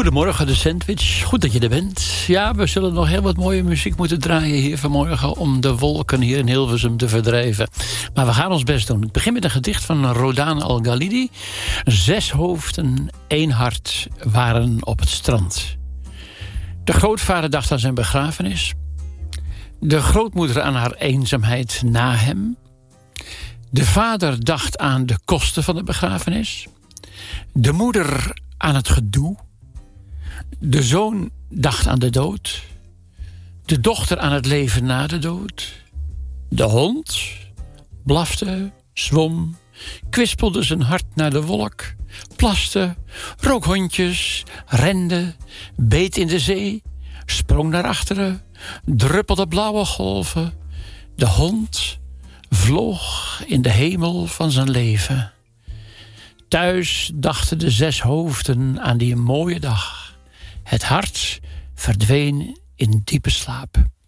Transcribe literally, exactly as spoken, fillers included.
Goedemorgen, de Sandwich. Goed dat je er bent. Ja, we zullen nog heel wat mooie muziek moeten draaien hier vanmorgen om de wolken hier in Hilversum te verdrijven. Maar we gaan ons best doen. Ik begin met een gedicht van Rodan Al-Ghalidi. Zes hoofden, één hart waren op het strand. De grootvader dacht aan zijn begrafenis. De grootmoeder aan haar eenzaamheid na hem. De vader dacht aan de kosten van de begrafenis. De moeder aan het gedoe. De zoon dacht aan de dood. De dochter aan het leven na de dood. De hond blafte, zwom, kwispelde zijn hart naar de wolk, plaste, rook hondjes, rende, beet in de zee, sprong naar achteren, druppelde blauwe golven. De hond vloog in de hemel van zijn leven. Thuis dachten de zes hoofden aan die mooie dag. Het hart verdween in diepe slaap.